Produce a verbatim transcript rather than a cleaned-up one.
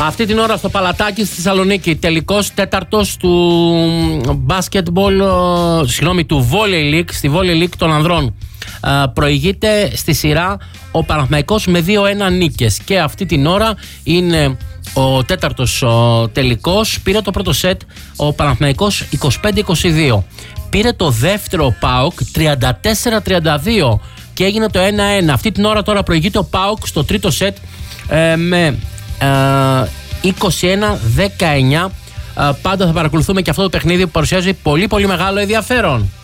Αυτή την ώρα στο Παλατάκι στη Θεσσαλονίκη, τελικός τέταρτος του μπάσκετμπολ, συγγνώμη, του Volley League, στη Volley League των ανδρών. Προηγείται στη σειρά ο Παναθηναϊκός με δύο ένα νίκες και αυτή την ώρα είναι ο τέταρτος ο τελικός. Πήρε το πρώτο σετ ο Παναθηναϊκός είκοσι πέντε είκοσι δύο. Πήρε το δεύτερο ΠΑΟΚ τριάντα τέσσερα τριάντα δύο και έγινε το ένα ένα. Αυτή την ώρα τώρα προηγείται ο ΠΑΟΚ στο τρίτο σετ ε, με ε, είκοσι ένα δεκαεννιά. Ε, πάντα θα παρακολουθούμε και αυτό το παιχνίδι που παρουσιάζει πολύ πολύ μεγάλο ενδιαφέρον.